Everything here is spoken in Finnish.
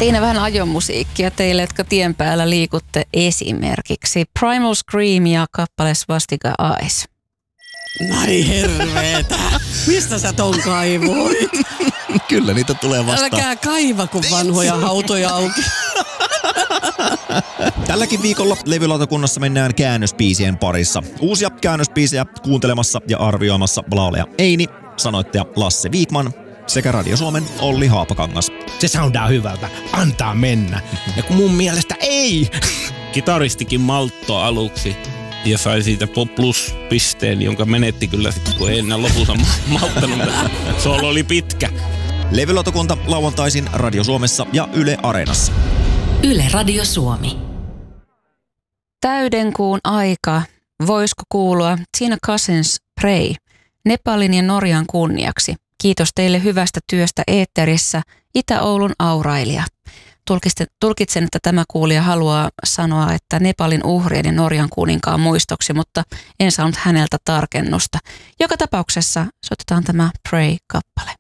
Siinä vähän ajomusiikkia teille, jotka tien päällä liikutte esimerkiksi. Primal Scream ja kappale Swastika Eyes. Ai herveetä. Mistä sä ton kaivoit? Kyllä niitä tulee vastaan. Älkää kaiva, kun vanhoja hautoja auki. Tälläkin viikolla levylautakunnassa mennään käännösbiisien parissa. Uusia käännösbiisejä kuuntelemassa ja arvioimassa laulaja Eini, sanoittaja Lasse Viikman sekä Radio Suomen Olli Haapakangas. Se soundaa hyvältä. Antaa mennä. Ja kun mun mielestä ei. Kitaristikin maltto aluksi ja sai siitä plus-pisteen, jonka menetti kyllä sitten, kun ei enää lopussa malttanut. Solo oli pitkä. Levylautakunta lauantaisin Radio Suomessa ja Yle Areenassa. Yle Radio Suomi. Täydenkuun aika. Voisiko kuulua Tina Cousins Pray Nepalin ja Norjan kunniaksi. Kiitos teille hyvästä työstä eetterissä, Itä-Oulun aurailija. Tulkitsen, että tämä kuulija haluaa sanoa, että Nepalin uhrien ja Norjan kuninkaan muistoksi, mutta en saanut häneltä tarkennusta. Joka tapauksessa soitetaan tämä Pray-kappale.